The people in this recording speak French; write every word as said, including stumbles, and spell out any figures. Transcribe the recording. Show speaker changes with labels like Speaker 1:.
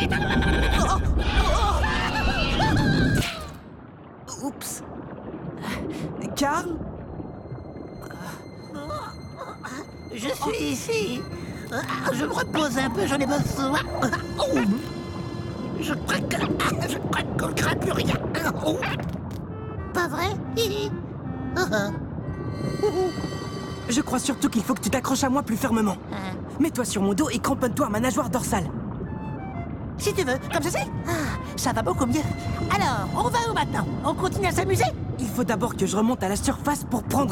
Speaker 1: vite.
Speaker 2: Oh, oh. Oups. Karl?
Speaker 1: Je suis ici. Je me repose un peu, j'en ai besoin. Oh. Je crois que... Je crois qu'on ne craint plus rien. Oh. Pas vrai?
Speaker 2: Je crois surtout qu'il faut que tu t'accroches à moi plus fermement.
Speaker 1: Hein?
Speaker 2: Mets-toi sur mon dos et cramponne-toi à ma nageoire dorsale.
Speaker 1: Si tu veux, comme ceci. Ah, ça va beaucoup mieux. Alors, on va où maintenant? On continue à s'amuser?
Speaker 2: Il faut d'abord que je remonte à la surface pour prendre